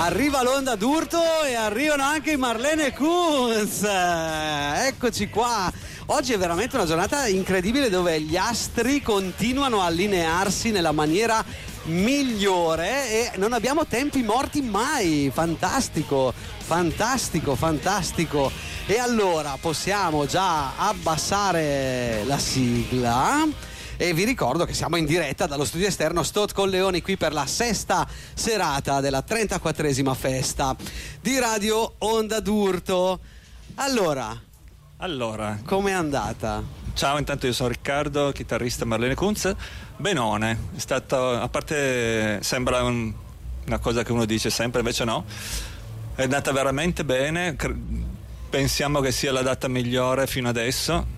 Arriva l'Onda d'Urto e arrivano anche i Marlene Kunz. Eccoci qua. Oggi è veramente una giornata incredibile dove gli astri continuano a allinearsi nella maniera migliore e non abbiamo tempi morti mai. Fantastico, fantastico, fantastico. E allora possiamo già abbassare la sigla. E vi ricordo che siamo in diretta dallo studio esterno Stott Colleoni qui per la sesta serata della 34esima festa di Radio Onda d'Urto. Allora, com'è andata? Ciao, intanto io sono Riccardo, chitarrista Marlene Kunz. Benone, è stato, a parte sembra una cosa che uno dice sempre, invece no, è andata veramente bene, pensiamo che sia la data migliore fino adesso.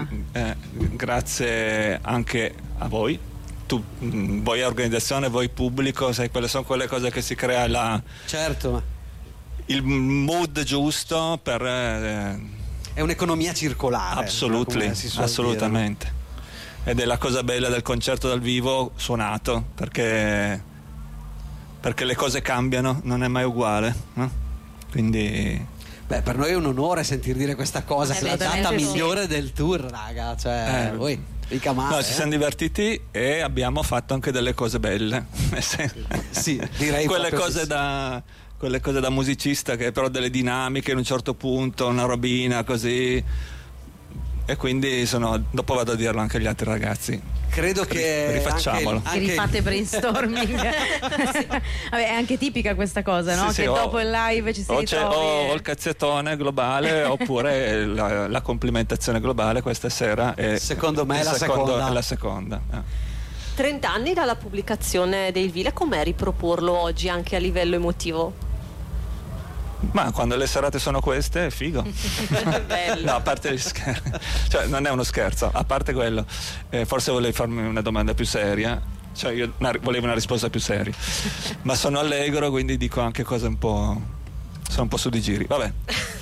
Grazie anche a voi, voi organizzazione, voi pubblico, sai, quelle sono quelle cose che si crea certo, il mood giusto per è un'economia circolare, assolutamente, ed è la cosa bella del concerto dal vivo suonato, perché le cose cambiano, non è mai uguale, no? Quindi per noi è un onore sentir dire questa cosa, la data migliore del tour, raga, cioè voi mica male. No, ci siamo divertiti e abbiamo fatto anche delle cose belle. Sì, direi quelle cose da musicista, che però delle dinamiche in un certo punto, una robina così, e quindi dopo vado a dirlo anche agli altri ragazzi. Credo che rifacciamolo. Che rifate brainstorming. Sì. Vabbè, è anche tipica questa cosa, no? Che dopo il live ci si ritrovi. O il cazzettone globale oppure la complimentazione globale questa sera. Secondo me è la seconda. 30 anni dalla pubblicazione del Vile, com'è riproporlo oggi anche a livello emotivo? Ma quando le serate sono queste è figo. Bello. No, a parte gli scherzi, cioè non è uno scherzo, a parte quello, forse volevi farmi una domanda più seria, cioè io volevo una risposta più seria, ma sono allegro, quindi dico anche cose sono un po' su di giri, vabbè.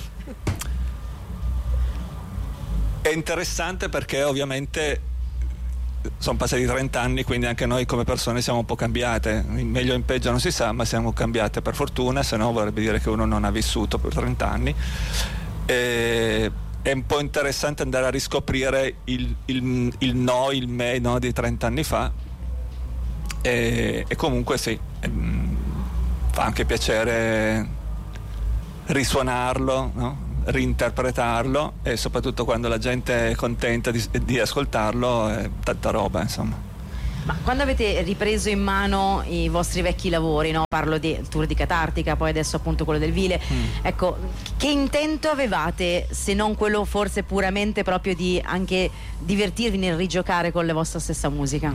È interessante perché ovviamente sono passati 30 anni, quindi anche noi come persone siamo un po' cambiate, in meglio o in peggio non si sa, ma siamo cambiate per fortuna, se no vorrebbe dire che uno non ha vissuto per 30 anni. È un po' interessante andare a riscoprire il me di 30 anni fa, e comunque sì, fa anche piacere risuonarlo, no? Reinterpretarlo, e soprattutto quando la gente è contenta di ascoltarlo, è tanta roba, insomma. Ma quando avete ripreso in mano i vostri vecchi lavori, no? Parlo del tour di Catartica, poi adesso appunto quello del Vile, ecco, che intento avevate, se non quello forse puramente proprio di anche divertirvi nel rigiocare con la vostra stessa musica?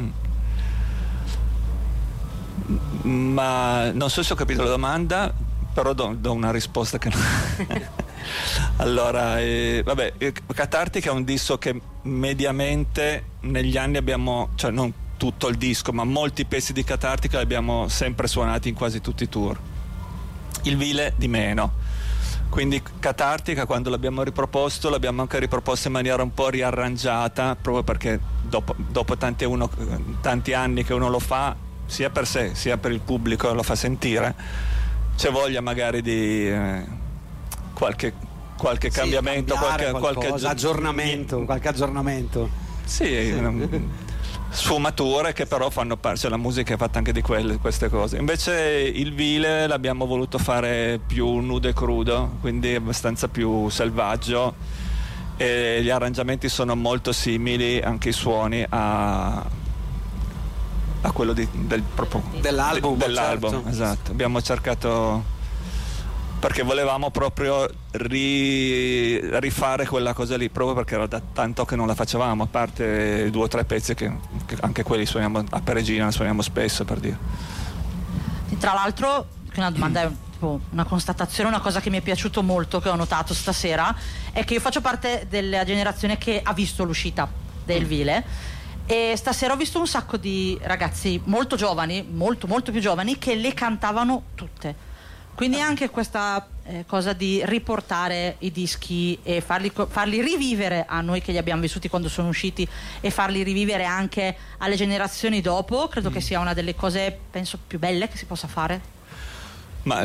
Ma non so se ho capito la domanda, però do una risposta che allora, Catartica è un disco che mediamente negli anni abbiamo, cioè non tutto il disco, ma molti pezzi di Catartica li abbiamo sempre suonati in quasi tutti i tour. Il Vile di meno. Quindi Catartica, quando l'abbiamo riproposto, l'abbiamo anche riproposto in maniera un po' riarrangiata, proprio perché dopo tanti anni che uno lo fa, sia per sé sia per il pubblico, lo fa sentire, c'è voglia magari di qualche cambiamento, qualche aggiornamento, qualche aggiornamento. Sì, sfumature che però fanno parte, cioè la musica è fatta anche di queste cose. Invece il Vile l'abbiamo voluto fare più nudo e crudo, quindi abbastanza più selvaggio, e gli arrangiamenti sono molto simili, anche i suoni a quello dell'album, certo. Esatto. Abbiamo cercato, perché volevamo proprio rifare quella cosa lì, proprio perché era da tanto che non la facevamo, a parte 2 o 3 pezzi che anche quelli suoniamo a Peregina, suoniamo spesso, per dire. Tra l'altro, una domanda è una constatazione, una cosa che mi è piaciuto molto, che ho notato stasera, è che io faccio parte della generazione che ha visto l'uscita del Vile, e stasera ho visto un sacco di ragazzi molto giovani, molto molto più giovani, che le cantavano tutte. Quindi anche questa cosa di riportare i dischi e farli rivivere a noi che li abbiamo vissuti quando sono usciti, e farli rivivere anche alle generazioni dopo, credo che sia una delle cose, penso, più belle che si possa fare. Ma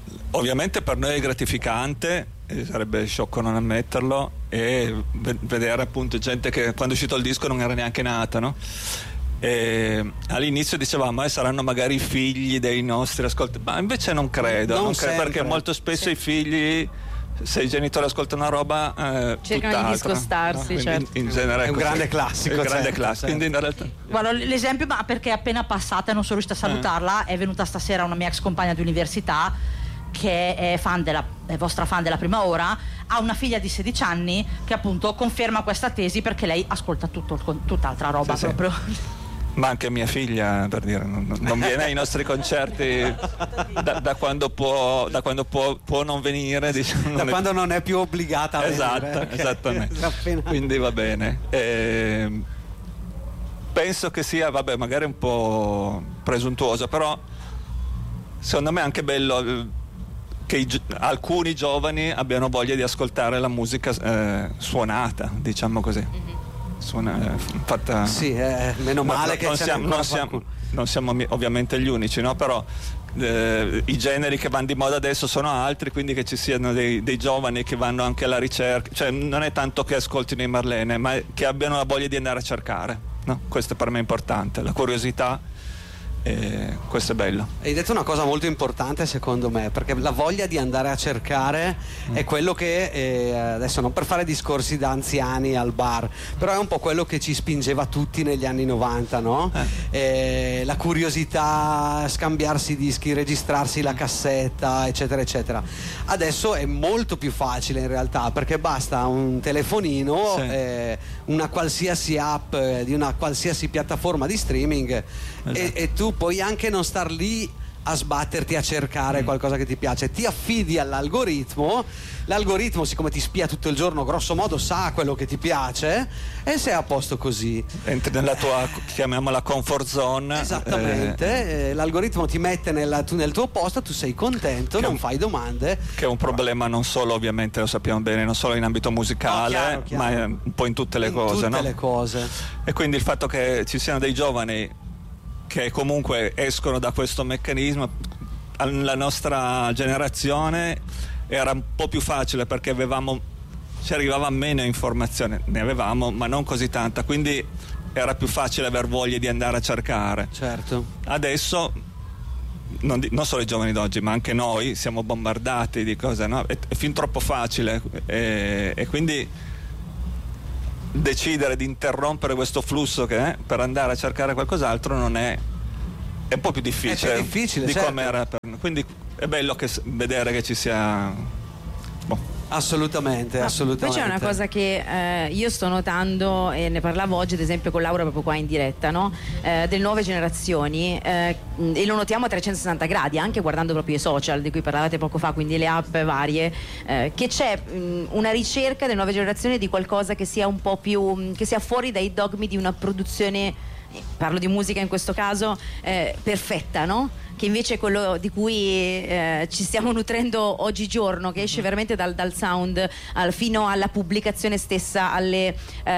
ovviamente per noi è gratificante, sarebbe sciocco non ammetterlo, e vedere appunto gente che quando è uscito il disco non era neanche nata, no? E all'inizio dicevamo saranno magari i figli dei nostri ascoltatori, ma invece non credo, perché molto spesso i figli, se i genitori ascoltano una roba cercano di discostarsi, no? certo. In genere è un grande classico, classico. Quindi in realtà... Guarda, l'esempio, ma perché è appena passata e non sono riuscita a salutarla, è venuta stasera una mia ex compagna di università che è vostra fan della Prima Ora, ha una figlia di 16 anni che appunto conferma questa tesi, perché lei ascolta tutt'altra roba, sì, proprio. Ma anche mia figlia, per dire, non viene ai nostri concerti da quando può non venire, diciamo, quando non è più obbligata a venire. Okay. Esattamente. Quindi va bene. Penso che sia, magari un po' presuntuoso, però secondo me è anche bello che alcuni giovani abbiano voglia di ascoltare la musica suonata, diciamo così. Fatta, sì, meno male che non siamo ovviamente gli unici, no? Però i generi che vanno di moda adesso sono altri, quindi che ci siano dei giovani che vanno anche alla ricerca, cioè non è tanto che ascoltino i Marlene, ma che abbiano la voglia di andare a cercare, no? Questo per me è importante, la curiosità. Questo è bello. Hai detto una cosa molto importante secondo me, perché la voglia di andare a cercare è quello che adesso, non per fare discorsi da anziani al bar, però è un po' quello che ci spingeva tutti negli anni 90, no? La curiosità, scambiarsi dischi, registrarsi la cassetta, eccetera eccetera. Adesso è molto più facile in realtà, perché basta un telefonino, una qualsiasi app di una qualsiasi piattaforma di streaming, e tu puoi anche non star lì a sbatterti a cercare qualcosa che ti piace, ti affidi all'algoritmo, l'algoritmo siccome ti spia tutto il giorno grosso modo sa quello che ti piace e sei a posto così, entri nella tua, chiamiamola comfort zone. Esattamente, l'algoritmo ti mette nel tuo posto, tu sei contento, non fai domande, che è un problema non solo, ovviamente lo sappiamo bene, non solo in ambito musicale, chiaro. Ma un po' in tutte le cose, no? Le cose. E quindi il fatto che ci siano dei giovani che comunque escono da questo meccanismo, la nostra generazione era un po' più facile perché ci arrivava meno informazione, ne avevamo ma non così tanta, quindi era più facile aver voglia di andare a cercare. Certo. Adesso non solo i giovani d'oggi ma anche noi siamo bombardati di cose, no? È fin troppo facile, e quindi decidere di interrompere questo flusso che è per andare a cercare qualcos'altro è un po' più difficile, di certo. Come era quindi è bello vedere che ci sia assolutamente. Poi c'è una cosa che io sto notando, e ne parlavo oggi ad esempio con Laura proprio qua in diretta, no? Delle nuove generazioni, e lo notiamo a 360 gradi anche guardando proprio i social di cui parlavate poco fa, quindi le app varie, che c'è una ricerca delle nuove generazioni di qualcosa che sia un po' più, che sia fuori dai dogmi di una produzione, parlo di musica in questo caso, perfetta, no? Che invece è quello di cui ci stiamo nutrendo oggigiorno, che esce veramente dal sound fino alla pubblicazione stessa, alle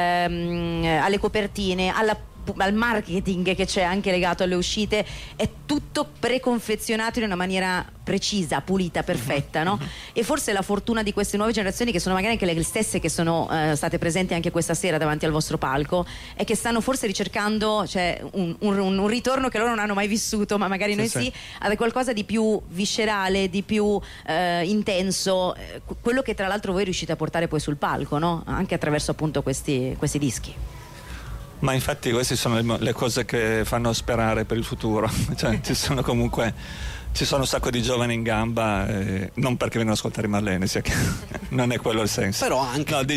copertine, al marketing che c'è anche legato alle uscite, è tutto preconfezionato in una maniera precisa, pulita, perfetta, no? E forse la fortuna di queste nuove generazioni, che sono magari anche le stesse che sono state presenti anche questa sera davanti al vostro palco, è che stanno forse ricercando, cioè, un ritorno che loro non hanno mai vissuto, ma magari noi sì, ad qualcosa di più viscerale, di più intenso, quello che tra l'altro voi riuscite a portare poi sul palco, no? Anche attraverso appunto questi dischi. Ma infatti queste sono le cose che fanno sperare per il futuro, cioè ci sono un sacco di giovani in gamba, non perché vengono ad ascoltare Marlene, sia che non è quello il senso. Però anche. No,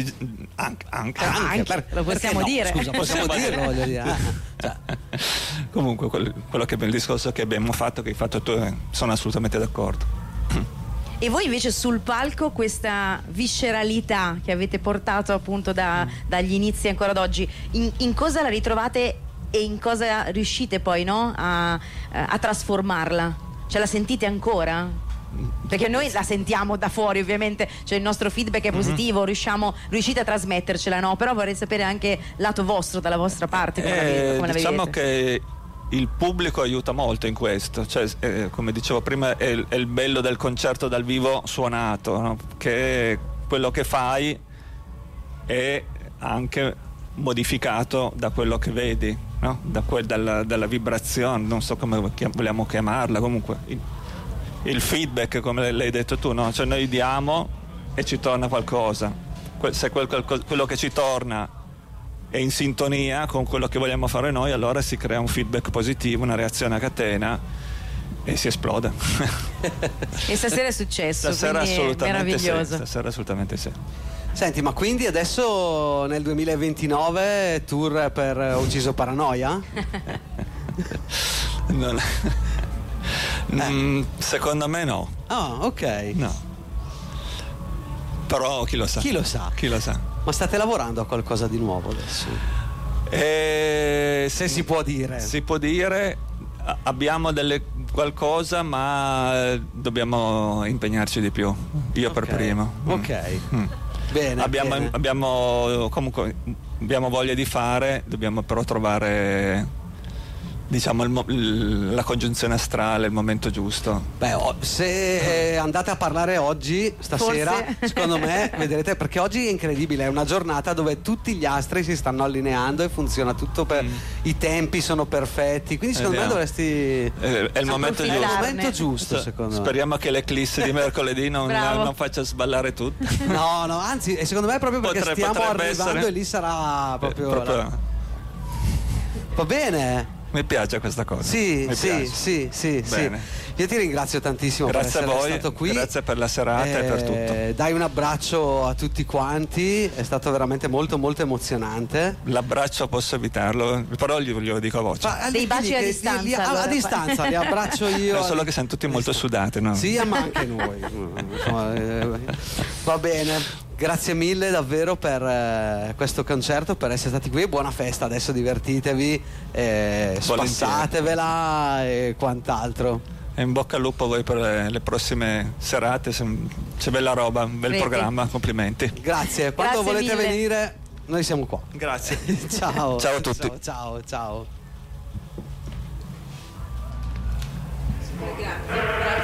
anche lo possiamo dire. Scusa, possiamo dirlo, voglio dire. Comunque quello che il discorso che abbiamo fatto, che hai fatto tu, sono assolutamente d'accordo. E voi invece sul palco questa visceralità che avete portato appunto dagli inizi ancora ad oggi, in cosa la ritrovate e in cosa riuscite poi, no? a trasformarla? Ce la sentite ancora? Perché noi la sentiamo da fuori, ovviamente, cioè il nostro feedback è positivo, riuscite a trasmettercela, no? Però vorrei sapere anche lato vostro, dalla vostra parte, come la diciamo vedete. che il pubblico aiuta molto in questo, cioè, come dicevo prima, è il bello del concerto dal vivo suonato, no? Che quello che fai è anche modificato da quello che vedi, no? Dalla vibrazione, non so come vogliamo chiamarla, comunque il feedback, come l'hai detto tu, no? Cioè noi diamo e ci torna qualcosa, se quello che ci torna è in sintonia con quello che vogliamo fare noi, allora si crea un feedback positivo, una reazione a catena e si esplode. E stasera è successo, stasera quindi assolutamente meraviglioso. Sì, stasera assolutamente sì. Senti, ma quindi adesso nel 2029 tour per Ucciso Paranoia? Secondo me no. Ah, ok. No. Però chi lo sa? Chi lo sa? Chi lo sa? Ma state lavorando a qualcosa di nuovo adesso? Se si può dire. Si può dire, abbiamo qualcosa, ma dobbiamo impegnarci di più. Io per primo. Ok. Bene. Abbiamo comunque abbiamo voglia di fare, dobbiamo però trovare, diciamo, la congiunzione astrale, il momento giusto. Beh, se andate a parlare oggi, stasera, Forse. secondo me vedrete, perché oggi è incredibile, è una giornata dove tutti gli astri si stanno allineando e funziona tutto i tempi sono perfetti, quindi secondo me dovresti è il momento è il giusto. momento giusto, secondo me. Speriamo che l'eclissi di mercoledì non faccia sballare tutto. No, anzi, secondo me è proprio perché stiamo potrebbe arrivando essere. e lì sarà proprio Va bene. Mi piace questa cosa. Sì. Bene. Io ti ringrazio tantissimo Grazie per a essere voi, stato qui. grazie per la serata e per tutto. Dai un abbraccio a tutti quanti, è stato veramente molto molto emozionante. L'abbraccio posso evitarlo, però glielo dico a voce. Dei baci a distanza, allora. A distanza li abbraccio io. È solo che siamo tutti molto sudati, no? Sì, ma anche noi. Va bene. Grazie mille davvero per questo concerto, per essere stati qui. Buona festa, adesso divertitevi, spassatevela e quant'altro. E in bocca al lupo a voi per le prossime serate, c'è bella roba, un bel programma, complimenti. Grazie, quando Grazie volete mille. venire noi siamo qua. Grazie. Ciao. Ciao a tutti. Ciao. Grazie.